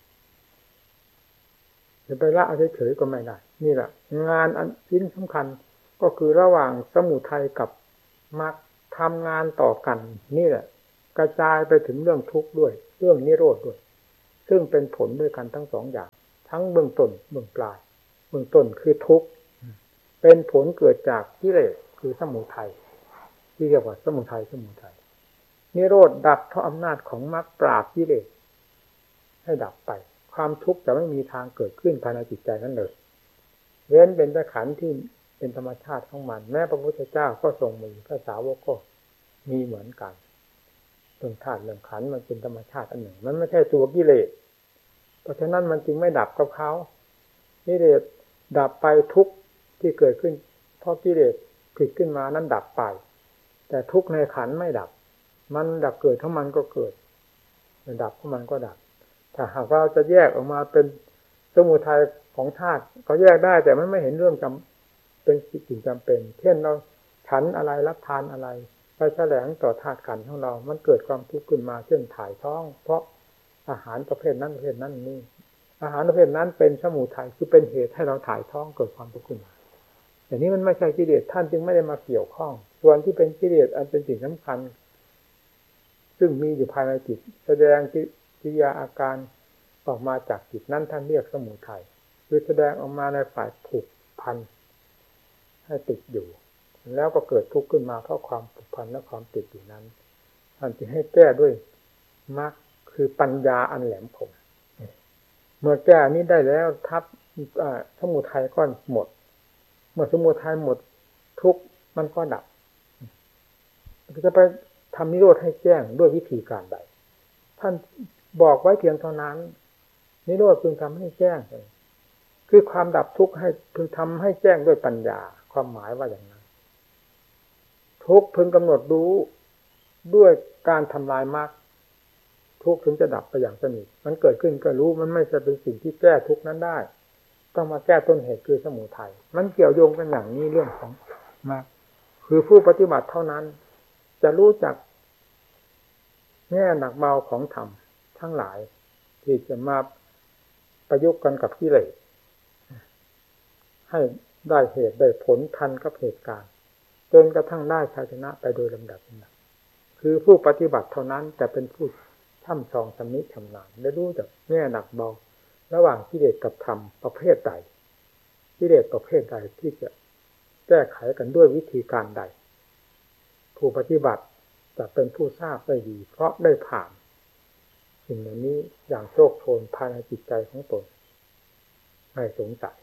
จะไปละเฉยๆก็ไม่ได้นี่แหละงานอันชิ้นสำคัญก็คือระหว่างสมุทัยกับมรรคทำงานต่อกันนี่แหละกระจายไปถึงเรื่องทุกข์ด้วยเรื่องนิโรธด้วยซึ่งเป็นผลด้วยกันทั้งสองอย่างทั้งเบื้องต้นเบื้องปลายเบื้องต้นคือทุกข์เป็นผลเกิดจากกิเลสคือสมุทัยที่เรียกว่าสมุทัยสมุทัยนิโรธดับเพราะอำนาจของมรรคปราบกิเลสให้ดับไปความทุกข์จะไม่มีทางเกิดขึ้นภายในจิตใจนั้นเลยเว้นเป็นแต่ขันธ์ที่เป็นธรรมชาติของมันแม้พระพุทธเจ้าก็ทรงมีพระสาวกก็มีเหมือนกันเรื่องธาตุเรื่องขันธ์มันเป็นธรรมชาติอันหนึ่งมันไม่ใช่ตัวกิเลสเพราะฉะนั้นมันจึงไม่ดับกับเขากิเลสดับไปทุกข์ที่เกิดขึ้นเพราะกิเลสผลิตขึ้นมานั้นดับไปแต่ทุกข์ในขันธ์ไม่ดับมันดับเกิดของมันก็เกิดดับของมันก็ดับถ้าหากเราจะแยกออกมาเป็นสมุทัยของธาตุก็แยกได้แต่มันไม่เห็นเรื่องจำเป็นสิ่งจำเป็นเช่นเราฉันอะไรรับทานอะไรไปแสลงต่อธาตุขันธ์ของเรามันเกิดความทุกข์ขึ้นมาเช่นถ่ายท้องเพราะอาหารประเภทนั้นประเภทนั้นนี่อาหารประเภทนั้นเป็นสมุทัยคือเป็นเหตุให้เราถ่ายท้องเกิดความทุกข์ขึ้นมาแต่นี้มันไม่ใช่กิเลสท่านจึงไม่ได้มาเกี่ยวข้องส่วนที่เป็นกิเลสอันเป็นสิ่งสำคัญซึ่งมีอยู่ภายในจิตแสดงกิริยาอาการออกมาจากจิตนั้นท่านเรียกสมุทัยคือแสดงออกมาในฝ่ายผูกพันให้ติดอยู่แล้วก็เกิดทุกข์ขึ้นมาเพราะความผูกพันและความติดอยู่นั้นท่านจึงให้แก้ด้วยมรรคคือปัญญาอันแหลมคมเมื่อแก้นี้ได้แล้วทับสมุทัยก็หมดเมื่อสมุทัยหมดทุกข์มันก็ดับจะไปทำนิโรธให้แจ้งด้วยวิธีการใดท่านบอกไว้เพียงเท่านั้นนิโรธพึงทำให้แจ้งคือความดับทุกข์ให้พึงทำให้แจ้งด้วยปัญญาความหมายว่าอย่างนั้นทุกข์พึงกำหนดรู้ด้วยการทำลายมรรคทุกข์ถึงจะดับไปอย่างสนิทมันเกิดขึ้นก็รู้มันไม่ใช่เป็นสิ่งที่แก้ทุกข์นั้นได้ต้องมาแก้ต้นเหตุคือสมุทัยมันเกี่ยวโยงกันอย่างนี้เรื่องของมรรคคือผู้ปฏิบัติเท่านั้นจะรู้จักแง่หนักเบาของธรรมทั้งหลายที่จะมาประยุกต์กันกับกิเลสให้ได้เหตุได้ผลทันกับเหตุการณ์จนกระทั่งได้ชัยชนะไปโดยลำดับนั้นคือผู้ปฏิบัติเท่านั้นจะเป็นผู้ช่ำชองชำนิชำนาญได้รู้จักแง่หนักเบาระหว่างกิเลสกับธรรมประเภทใดกิเลสประเภทใดที่จะแก้ไขกันด้วยวิธีการใดผู้ปฏิบัติจะเป็นผู้ทราบได้ดีเพราะได้ผ่านสิ่งเหล่านี้อย่างโชคโชนภายในจิตใจของตนไม่สงสัย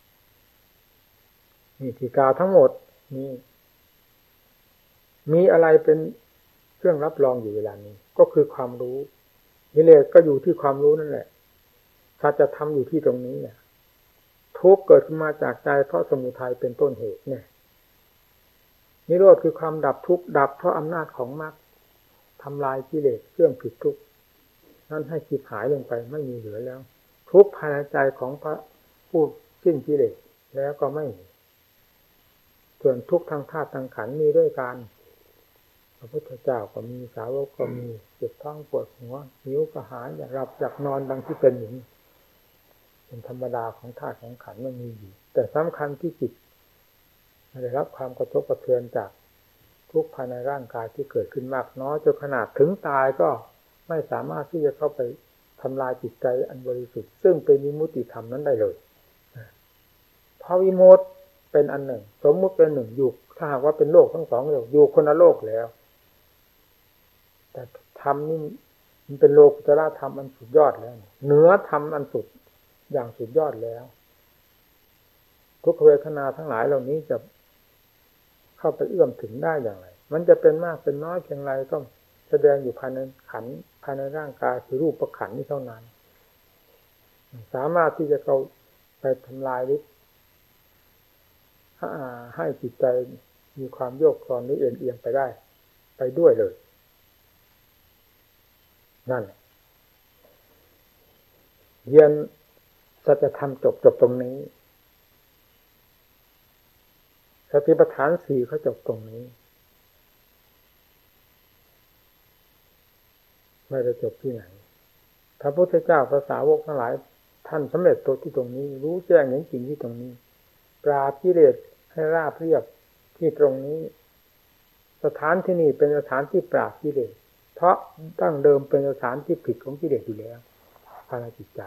นี่ที่กล่าวทั้งหมดนี้มีอะไรเป็นเครื่องรับรองอยู่เวลานี้ก็คือความรู้กิเลสก็อยู่ที่ความรู้นั่นแหละสัจธรรมอยู่ที่ตรงนี้เนี่ยทุกข์เกิดขึ้นมาจากใจเพราะสมุทัยเป็นต้นเหตุเนี่ยนิโรธคือความดับทุกข์ดับเพราะอำนาจของมรรคทำลายกิเลสเครื่องผิดทุกข์นั้นให้จิตหายลงไปไม่มีเหลือแล้วทุกข์ภายในใจของพระผู้สิ้นกิเลสแล้วก็ไม่มีส่วนทุกข์ทางธาตุทางขันธ์มีด้วยกันพระพุทธเจ้าก็มีสาวกก็มีเจ็บท้องปวดหัวหิวกระหายอยากหลับอยากนอนดังที่เป็นอยู่เป็นธรรมดาของธาตุของขันธ์มันมีอยู่แต่สำคัญที่จิตได้รับความกระทบกระเทือนจากทุกข์ภายในร่างกายที่เกิดขึ้นมากน้อยจนขนาดถึงตายก็ไม่สามารถที่จะเข้าไปทำลายจิตใจอันบริสุทธิ์ซึ่งเป็นวิมุตติธรรมนั้นได้เลยเพราะวิมุตติเป็นอันหนึ่งสมมุติเป็นหนึ่งอยู่ถ้าหากว่าเป็นโลกทั้งสองเลยอยู่คนละโลกแล้วแต่ธรรมนี่มันเป็นโลกุตตรธรรมอันสุดยอดแล้วเหนือธรรมอันสุดอย่างสุดยอดแล้วทุกขเวทนาทั้งหลายเหล่านี้จะเข้าไปเอื้อมถึงได้อย่างไรมันจะเป็นมากเป็นน้อยเพียงไรก็แสดงอยู่ภายในขันธ์ภายในร่างกายคือรูปขันธ์นี้เท่านั้นสามารถที่จะเข้าไปทำลายหรือให้จิตใจมีความโยกคลอนหรือเอียงไปได้ไปด้วยเลยนั่นเรียนสัจธรรมจบจบตรงนี้สติปัฏฐานสี่เขาจบตรงนี้ไม่ได้จบที่ไหนพระพุทธเจ้าพระสาวกทั้งหลายท่านสำเร็จตัวที่ตรงนี้รู้แจ้งเห็นจริงที่ตรงนี้ปราบกิเลสให้ราบเรียบที่ตรงนี้สถานที่นี้เป็นสถานที่ปราบกิเลสเพราะตั้งเดิมเป็นสถานที่ผิดของกิเลสอยู่แล้วภายในจิตใจ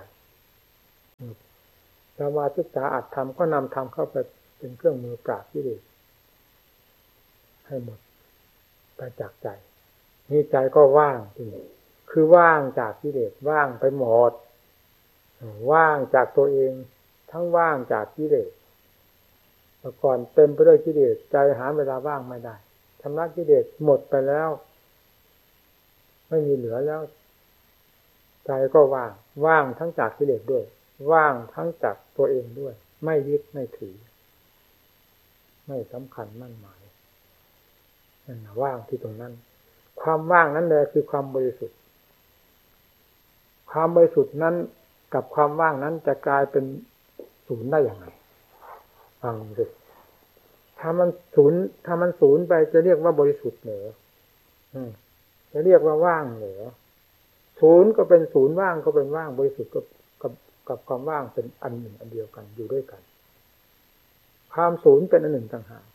เรามาศึกษาอัตธรรมก็นำธรรมเข้าไปเป็นเครื่องมือปราบกิเลสให้หมดไปจากใจนี่ใจก็ว่างจริงคือว่างจากกิเลสว่างไปหมดว่างจากตัวเองทั้งว่างจากกิเลสแต่ก่อนเต็มไปด้วยกิเลสใจหาเวลาว่างไม่ได้ชำระกิเลสหมดไปแล้วไม่มีเหลือแล้วใจก็ว่างว่างทั้งจากกิเลสด้วยว่างทั้งจากตัวเองด้วยไม่ยึดไม่ถือไม่สำคัญมั่นหมายนั่นนะว่างที่ตรงนั้นความว่างนั้นแหละคือความบริสุทธิ์ความบริสุทธิ์นั้นกับความว่างนั้นจะกลายเป็นศูนย์ได้อย่างไรฟังสิถ้ามันศูนย์ถ้ามันศูนย์ไปจะเรียกว่าบริสุทธิ์เหรอจะเรียกว่าว่างเหรอศูนย์ก็เป็นศูนย์ว่างก็เป็นว่างบริสุทธิ์ก็กับกับความว่างเป็นอันหนึ่งอันเดียวกันอยู่ด้วยกันความศูนย์เป็นอันหนึ่งต่างหาก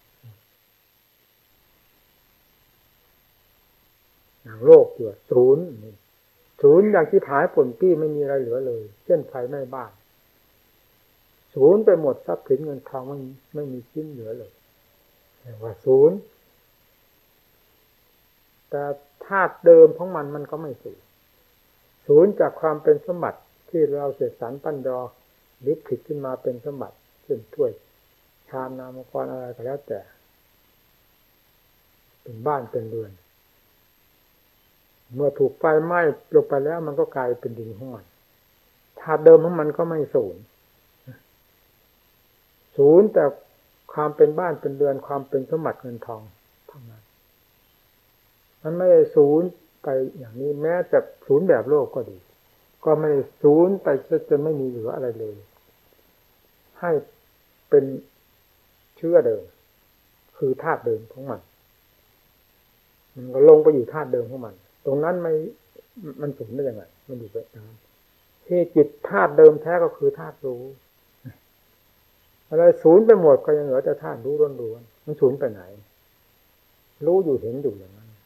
อย่างโลกอยู่ศูนย์ศูนย์อย่างที่ผายผลปี้ไม่มีอะไรเหลือเลยเช่นไฟไหม้บ้านศูนย์ไปหมดทรัพย์สินเงินทองมันไม่มีชิ้นเหลือเลยเรียกว่าศูนย์แต่ธาตุเดิมของมันมันก็ไม่ศูนย์ศูนย์จากความเป็นสมบัติที่เราเสกสรรปั้นดอหรือผลิตขึ้นมาเป็นสมบัติเช่นถ้วยชามน้ำมังกรอะไรก็แล้วแต่เป็นบ้านเป็นเรือนเมื่อถูกไฟไหม้ลงไปแล้วมันก็กลายเป็นดินของมันธาตุเดิมของมันก็ไม่ศูนย์ศูนย์แต่ความเป็นบ้านเป็นเรือนความเป็นสมบัติเงินทองเท่านั้นมันไม่ได้ศูนย์ไปอย่างนี้แม้แต่ศูนย์แบบโลกก็ดีก็ไม่ได้ศูนย์ไปจนไม่มีเหลืออะไรเลยให้เป็นเชื้อเดิมคือธาตุเดิมของมันมันก็ลงไปอยู่ธาตุเดิมของมันตรงนั้นไม่มันศูนย์ได้ยังไงมันอยู่แบบนั้นที่จิตธาตุเดิมแท้ก็คือธาตุรู้อะไรศูนย์ไปหมดก็ยังเหลือแต่ธาตุรู้ล้วนๆมันศูนย์ไปไหนรู้อยู่เห็นอยู่อย่างนั้น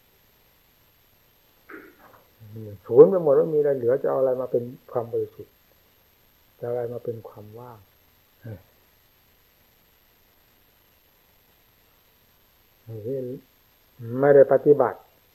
ศูนย์ไปหมดแล้วมีอะไรเหลือจะเอาอะไรมาเป็นความบริสุทธิ์จะอะไรมาเป็นความว่างไม่ได้ปฏิบัติ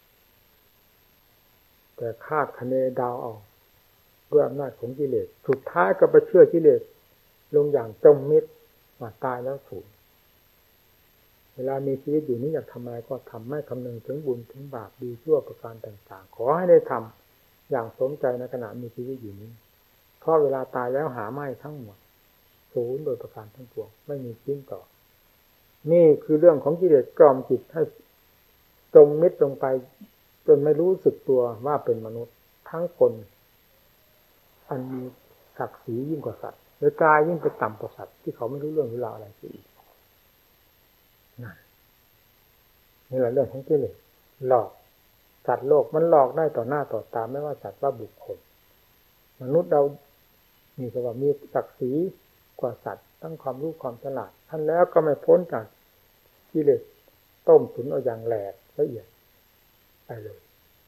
แต่คาดคะเนเดาเอาด้วยอำนาจของกิเลสสุดท้ายก็ไปเชื่อกิเลสลงอย่างจมมิดว่าตายแล้วสูญเวลามีชีวิตอยู่นี้อยากทำอะไรก็ทำไม่คำนึงถึงบุญถึงบาปดีชั่วประการต่างๆขอให้ได้ทำอย่างสมใจในขณะมีชีวิตอยู่นี้เพราะเวลาตายแล้วหาไม่ทั้งหมดศูนย์โดยประการทั้งปวงไม่มีชิ้นต่อนี่คือเรื่องของกิเลสกล่อมจิตให้จมมิดลงไปจนไม่รู้สึกตัวว่าเป็นมนุษย์ทั้งคนอันมีศักดิ์ศรียิ่งกว่าสัตว์หรือกายยิ่งไปต่ำกว่าสัตว์ที่เขาไม่รู้เรื่องรู้ราวอะไรอีกนั่นนี่แหละเรื่องของกิเลสหลอกสัตว์โลกมันหลอกได้ต่อหน้าต่อตาไม่ว่าสัตว์ว่าบุคคลมนุษย์เรานี่ก็ว่ามีศักดิ์ศรีกว่าสัตว์ทั้งความรู้ความฉลาดท่านแล้วก็ไม่พ้นจากกิเลสต้มตุ๋นเอาอย่างแหลกละเอียดไปเลย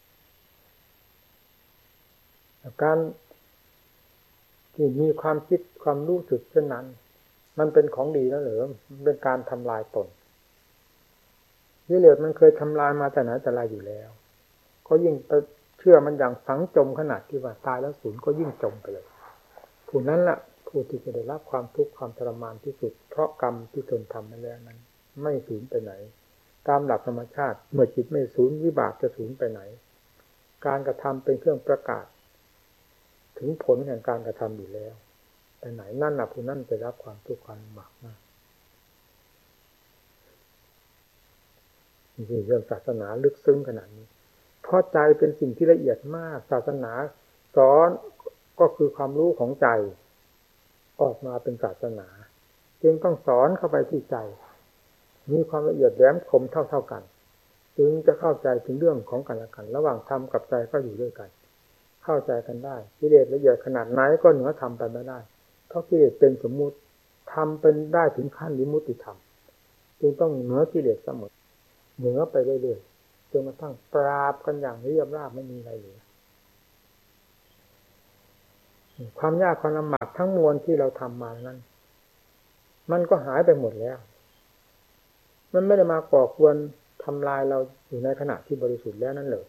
การที่มีความคิดความรู้สึกเช่นนั้นมันเป็นของดีแล้วเหรอมันเป็นการทำลายตนกิเลสมันเคยทำลายมาแต่ไหนแต่ไรอยู่แล้วก็ยิ่งไปเชื่อมันอย่างฝังจมขนาดที่ว่าตายแล้วสูญก็ยิ่งจมไปเลยผู้นั้นล่ะผู้ที่จะได้รับความทุกข์ความทรมานที่สุดเพราะกรรมที่ตนทำมาแล้วนั้นไม่สูญไปไหนตามหลักธรรมชาติเมื่อจิตไม่สูญวิบากจะสูญไปไหนการกระทำเป็นเครื่องประกาศถึงผลแห่งการกระทำอยู่แล้วไปไหนนั่นน่ะผู้นั้นจะรับความทุกข์ความลำบากมากนี่เรื่องศาสนาลึกซึ้งขนาดนี้เพราะใจเป็นสิ่งที่ละเอียดมากศาสนาสอนก็คือความรู้ของใจออกมาเป็นศาสนาจึงต้องสอนเข้าไปที่ใจมีความละเอียดแหลมคมเท่าๆกันจึงจะเข้าใจถึงเรื่องของกันและกันระหว่างธรรมกับใจก็อยู่ด้วยกันเข้าใจกันได้กิเลสละเอียดขนาดไหนก็เหนือธรรมไปไม่ได้เพราะกิเลสเป็นสมมุติธรรมเป็นได้ถึงขั้นวิมุตติธรรมจึงต้องเหนือกิเลสเสมอเหนือไปเรื่อยๆจนกระทั่งปราบกันอย่างเรียบราบไม่มีอะไรเหลือความยากความลำบากทั้งมวลที่เราทำมานั้นมันก็หายไปหมดแล้วมันไม่ได้มาก่อควรทำลายเราอยู่ในขณะที่บริสุทธิ์แล้วนั่นเลย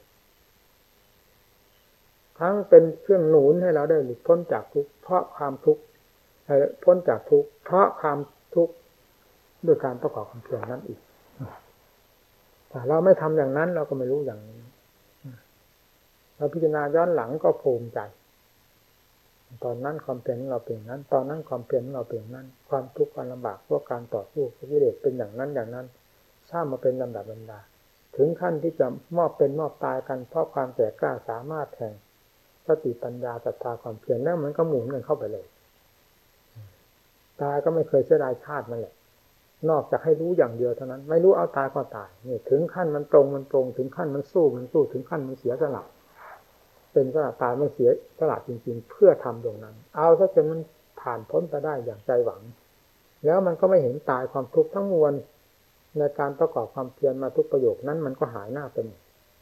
ทั้งเป็นเครื่องหนุนให้เราได้หลุดพ้นจากทุกข์เพราะความทุกข์พ้นจากทุกข์เพราะความทุกข์ด้วยการประกอบความเพียรนั้นอีกแต่เราไม่ทำอย่างนั้นเราก็ไม่รู้อย่างนี้เราพิจารณาย้อนหลังก็ภูมิใจตอนนั้นความเพียรของเราเป็นนั้นตอนนั้นความเพียรของเราเป็นนั้นความทุกข์ความลำบากเพราะการต่อสู้กับกิเลสเป็นอย่างนั้นอย่างนั้นสร้างมาเป็นลำดับลำดาถึงขั้นที่จะมอบเป็นมอบตายกันเพราะความแก่กล้าสามารถแห่งสติปัญญาศรัทธาความเพียรแล้วมันก็หมุนกันเข้าไปเลยตายก็ไม่เคยเสียดายชาตินั่นแหละนอกจากให้รู้อย่างเดียวเท่านั้นไม่รู้เอาตายก็ตายนี่ถึงขั้นมันตรงมันตรงถึงขั้นมันสู้มันสู้ถึงขั้นมันเสียสละเป็นสละตายไม่เสียสละจริงๆเพื่อทำตรงนั้นเอาซะจนมันผ่านพ้นไปได้อย่างใจหวังแล้วมันก็ไม่เห็นตายความทุกข์ทั้งมวลในการประกอบความเพียรมาทุกประโยคนั้นมันก็หายหน้าไปหมด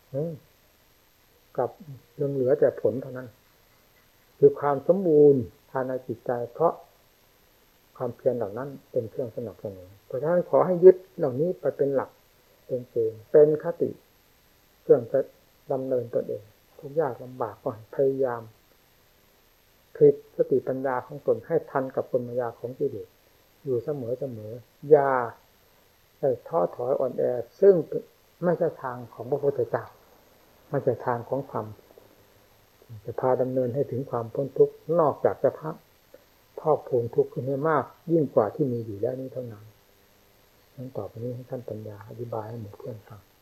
กับยังเหลือแต่ผลเท่านั้นคือความสมบูรณ์ภายในจิตใจเพราะความเพียรเหล่านั้นเป็นเครื่องสนับสนุนเพราะฉะนั้นขอให้ยึดเหล่านี้ไปเป็นหลักเป็นเกณฑ์เป็นคติเครื่องจะดำเนินตนเองทุกยากลำบากก็พยายามพลิกสติปัญญาของตนให้ทันกับปัญญาของกิเลสอยู่เสมอเสมออย่าได้ท้อถอยอ่อนแอซึ่งไม่ใช่ทางของพระพุทธเจ้าไม่ใช่ทางของธรรมจะพาดำเนินให้ถึงความพ้นทุกข์นอกจากจะพักพอกพูนทุกข์ขึ้นให้มากยิ่งกว่าที่มีอยู่แล้วนี้เท่านั้นนั้นต่อไปนี้ให้ท่านปัญญาอธิบายให้หมู่เพื่อนฟัง